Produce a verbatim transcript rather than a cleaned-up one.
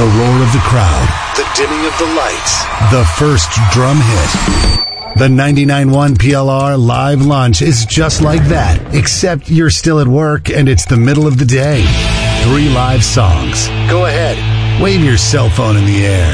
The roar of the crowd. The dimming of the lights. The first drum hit. The ninety-nine point one P L R Live Lunch is just like that, except you're still at work and it's the middle of the day. Three live songs. Go ahead. Wave your cell phone in the air.